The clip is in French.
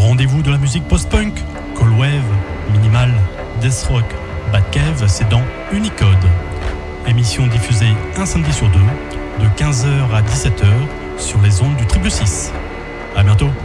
rendez-vous de la musique post-punk, cold wave, minimal, death rock, bad cave, c'est dans Unicode. Émission diffusée un samedi sur deux, de 15h à 17h, sur les ondes du 666. À bientôt.